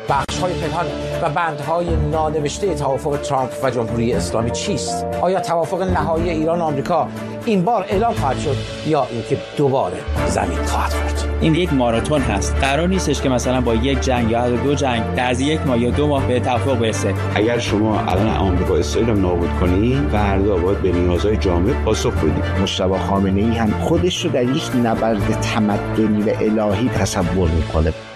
بخش‌های پنهان و بندهای نانوشته توافق ترامپ و جمهوری اسلامی چیست؟ آیا توافق نهایی ایران و آمریکا این بار اعلام خواهد شد یا اینکه دوباره زمین خواهد خورد؟ این یک ماراتون هست. قرار نیستش که مثلا با یک جنگ یا دو جنگ در 1 ماه یا 2 ماه به توافق برسه. اگر شما الان آمریکا اسرائیل رو نابود کنید، فردا باید به نیازهای جامعه پاسخ بدید. مجتبی خامنه‌ای هم خودش رو در یک نبرد تمدنی و الهی تصور می‌کنه.